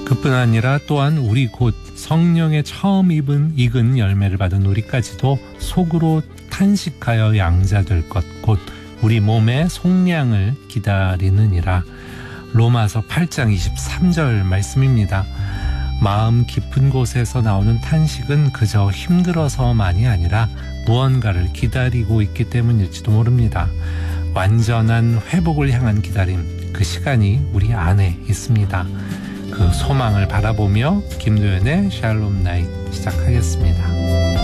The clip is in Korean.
그뿐 아니라 또한 우리 곧 성령의 처음 익은 열매를 받은 우리까지도 속으로 탄식하여 양자될 것 곧 우리 몸의 속량을 기다리느니라. 로마서 8장 23절 말씀입니다. 마음 깊은 곳에서 나오는 탄식은 그저 힘들어서만이 아니라 무언가를 기다리고 있기 때문일지도 모릅니다. 완전한 회복을 향한 기다림, 그 시간이 우리 안에 있습니다. 그 소망을 바라보며 김도연의 샬롬 나잇 시작하겠습니다.